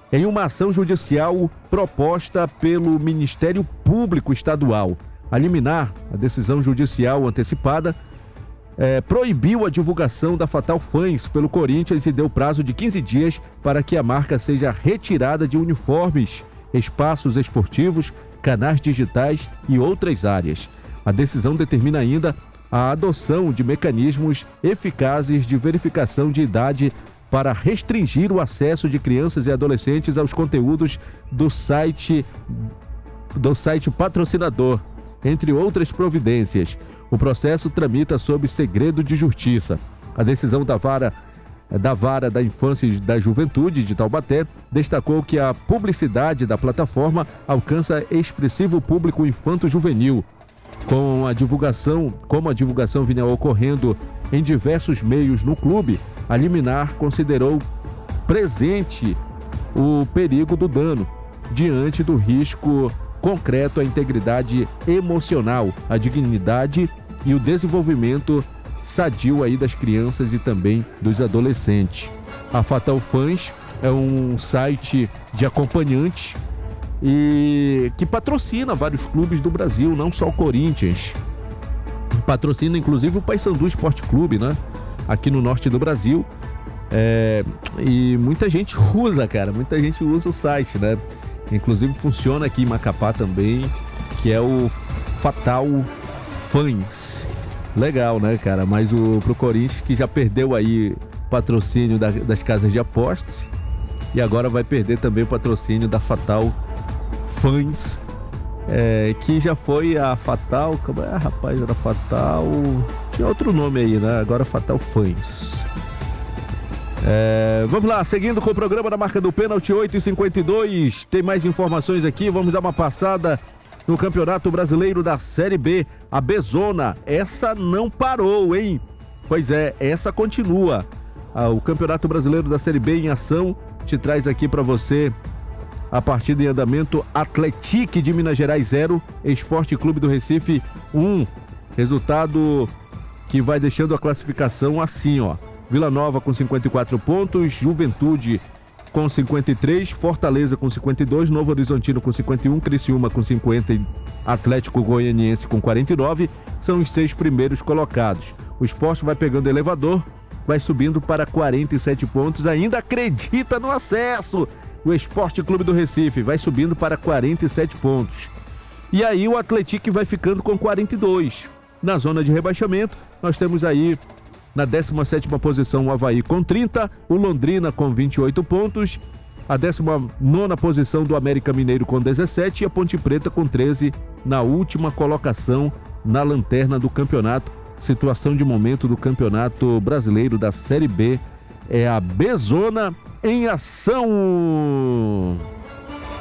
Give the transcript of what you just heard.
em uma ação judicial proposta pelo Ministério Público Estadual. A liminar, a decisão judicial antecipada, proibiu a divulgação da Fatal Fans pelo Corinthians e deu prazo de 15 dias para que a marca seja retirada de uniformes, espaços esportivos, canais digitais e outras áreas. A decisão determina ainda a adoção de mecanismos eficazes de verificação de idade para restringir o acesso de crianças e adolescentes aos conteúdos do site patrocinador, entre outras providências. O processo tramita sob segredo de justiça. A decisão da Vara da Infância e da Juventude de Taubaté destacou que a publicidade da plataforma alcança expressivo público infanto-juvenil. Como a divulgação vinha ocorrendo em diversos meios no clube, a liminar considerou presente o perigo do dano, diante do risco concreto à integridade emocional, à dignidade e o desenvolvimento sadio aí das crianças e também dos adolescentes. A Fatal Fans é um site de acompanhantes e que patrocina vários clubes do Brasil, não só o Corinthians. Patrocina inclusive o Paysandu Esporte Clube, né? Aqui no norte do Brasil. E muita gente usa, cara, muita gente usa o site, né? Inclusive funciona aqui em Macapá também, que é o Fatal Fans. Legal, né, cara? Mas pro Corinthians, que já perdeu aí o patrocínio das casas de apostas, e agora vai perder também o patrocínio da Fatal Fans, que já foi a Fatal... Como é, rapaz? Era Fatal... Tinha outro nome aí, né? Agora Fatal Fans. Vamos lá, seguindo com o programa da marca do pênalti, 8h52. Tem mais informações aqui, vamos dar uma passada no Campeonato Brasileiro da Série B. A Bezona, essa não parou, hein? Pois é, essa continua. O Campeonato Brasileiro da Série B em ação te traz aqui para você a partida em andamento: Atlético de Minas Gerais 0, Esporte Clube do Recife 1. Resultado que vai deixando a classificação assim, ó: Vila Nova com 54 pontos, Juventude com 53, Fortaleza com 52, Novo Horizontino com 51, Criciúma com 50 e Atlético Goianiense com 49, são os 6 primeiros colocados. O Sport vai pegando elevador, vai subindo para 47 pontos, ainda acredita no acesso. O Esporte Clube do Recife vai subindo para 47 pontos. E aí o Atlético vai ficando com 42. Na zona de rebaixamento, nós temos aí na 17ª posição o Avaí com 30, o Londrina com 28 pontos, a 19ª posição do América Mineiro com 17 e a Ponte Preta com 13 na última colocação na lanterna do campeonato. Situação de momento do Campeonato Brasileiro da Série B é a Bezona em ação.